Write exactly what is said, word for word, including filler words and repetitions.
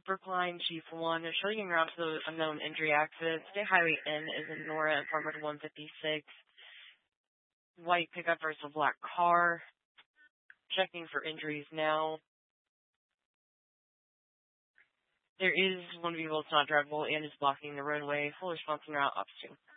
Cooper Klein, Chief one. They're showing around to the unknown injury accident. State Highway N is in Nora, apartment one fifty-six. White pickup versus a black car. Checking for injuries now. There is one vehicle that's not drivable and is blocking the roadway. Full response en route, ops two.